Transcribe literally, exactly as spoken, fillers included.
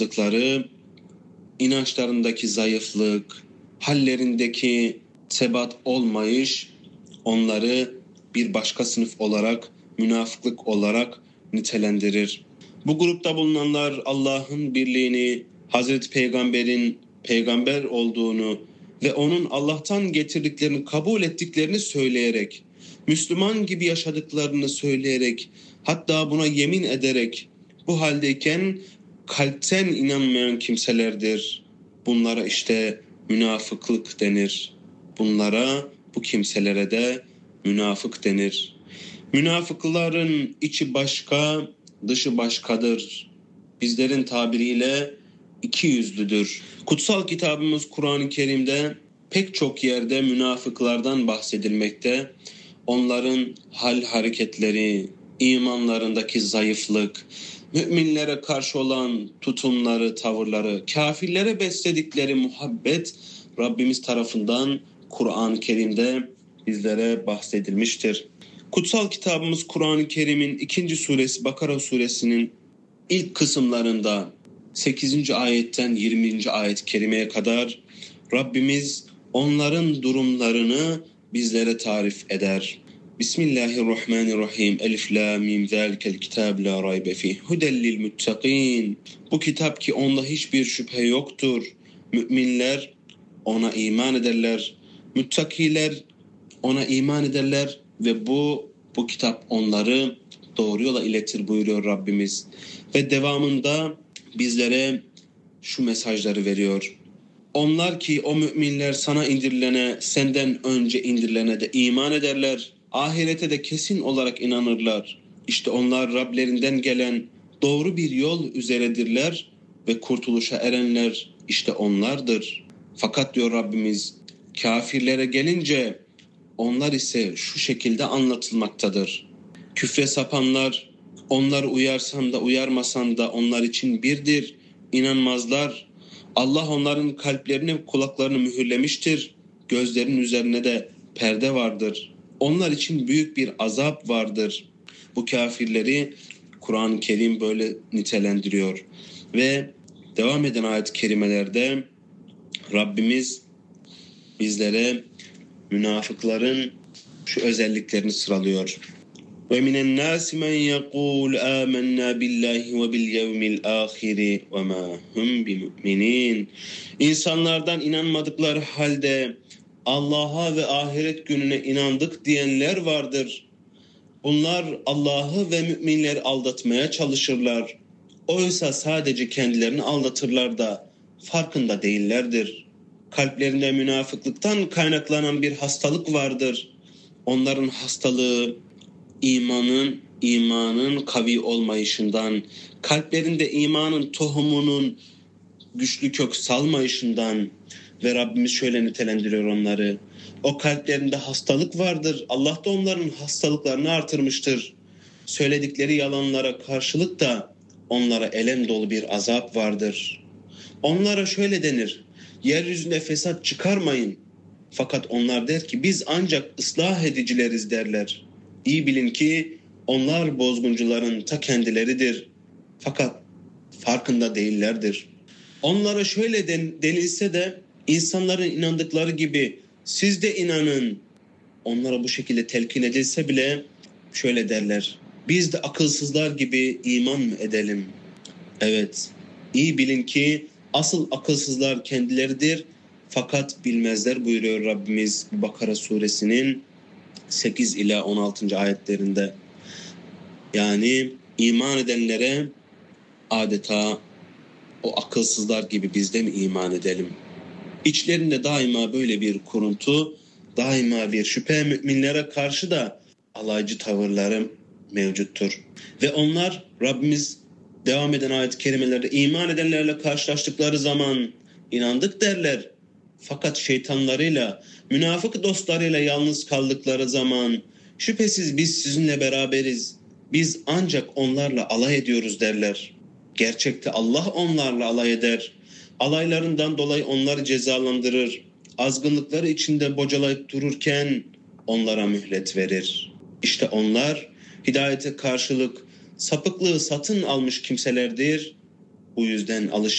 inançlarındaki zayıflık, hallerindeki sebat olmayış onları bir başka sınıf olarak, münafıklık olarak nitelendirir. Bu grupta bulunanlar Allah'ın birliğini, Hazreti Peygamber'in peygamber olduğunu ve onun Allah'tan getirdiklerini kabul ettiklerini söyleyerek, Müslüman gibi yaşadıklarını söyleyerek, hatta buna yemin ederek bu haldeyken kalpten inanmayan kimselerdir. Bunlara işte münafıklık denir. Bunlara, bu kimselere de münafık denir. Münafıkların içi başka, dışı başkadır. Bizlerin tabiriyle iki yüzlüdür. Kutsal kitabımız Kur'an-ı Kerim'de pek çok yerde münafıklardan bahsedilmekte. Onların hal hareketleri, imanlarındaki zayıflık, müminlere karşı olan tutumları, tavırları, kafirlere besledikleri muhabbet Rabbimiz tarafından Kur'an-ı Kerim'de bizlere bahsedilmiştir. Kutsal kitabımız Kur'an-ı Kerim'in ikinci suresi Bakara suresinin ilk kısımlarında sekizinci ayetten yirminci ayet-i kerimeye kadar Rabbimiz onların durumlarını bizlere tarif eder. Bismillahirrahmanirrahim. Elif la mim zalikel kitab la raybe fih. Huden lil muttaqin. Bu kitap ki onda hiçbir şüphe yoktur. Müminler ona iman ederler. Muttakiler ona iman ederler ve bu bu kitap onları doğru yola iletir buyuruyor Rabbimiz. Ve devamında bizlere şu mesajları veriyor. Onlar ki o müminler sana indirilene, senden önce indirilene de iman ederler. Ahirete de kesin olarak inanırlar. İşte onlar Rablerinden gelen doğru bir yol üzeredirler ve kurtuluşa erenler işte onlardır. Fakat diyor Rabbimiz, kafirlere gelince onlar ise şu şekilde anlatılmaktadır. Küfre sapanlar, onları uyarsan da uyarmasan da onlar için birdir, inanmazlar. Allah onların kalplerini, kulaklarını mühürlemiştir. Gözlerinin üzerine de perde vardır. Onlar için büyük bir azap vardır. Bu kafirleri Kur'an-ı Kerim böyle nitelendiriyor. Ve devam eden ayet-i kerimelerde Rabbimiz bizlere münafıkların şu özelliklerini sıralıyor. Ve minen nâsi men yekûl âmennâ billahi ve bil yevmil âhiri ve mâ hum bimü'minîn. İnsanlardan inanmadıkları halde Allah'a ve ahiret gününe inandık diyenler vardır. Bunlar Allah'ı ve müminleri aldatmaya çalışırlar. Oysa sadece kendilerini aldatırlar da farkında değillerdir. Kalplerinde münafıklıktan kaynaklanan bir hastalık vardır. Onların hastalığı imanın imanın kavi olmayışından, kalplerinde imanın tohumunun güçlü kök salmayışından ve Rabbimiz şöyle nitelendiriyor onları. O kalplerinde hastalık vardır. Allah da onların hastalıklarını artırmıştır. Söyledikleri yalanlara karşılık da onlara elem dolu bir azap vardır. Onlara şöyle denir. Yeryüzünde fesat çıkarmayın. Fakat onlar der ki biz ancak ıslah edicileriz derler. İyi bilin ki onlar bozguncuların ta kendileridir. Fakat farkında değillerdir. Onlara şöyle denilse de insanların inandıkları gibi siz de inanın. Onlara bu şekilde telkin edilse bile şöyle derler. Biz de akılsızlar gibi iman mı edelim? Evet, iyi bilin ki asıl akılsızlar kendileridir. Fakat bilmezler buyuruyor Rabbimiz Bakara suresinin sekiz ila on altıncı ayetlerinde. Yani iman edenlere adeta o akılsızlar gibi biz de mi iman edelim? İçlerinde daima böyle bir kuruntu, daima bir şüphe, müminlere karşı da alaycı tavırları mevcuttur. Ve onlar Rabbimiz devam eden ayet-i kerimelerde iman edenlerle karşılaştıkları zaman inandık derler. Fakat şeytanlarıyla, münafık dostlarıyla yalnız kaldıkları zaman şüphesiz biz sizinle beraberiz. Biz ancak onlarla alay ediyoruz derler. Gerçekte Allah onlarla alay eder. Alaylarından dolayı onları cezalandırır. Azgınlıkları içinde bocalayıp dururken onlara mühlet verir. İşte onlar hidayete karşılık sapıklığı satın almış kimselerdir Bu yüzden alış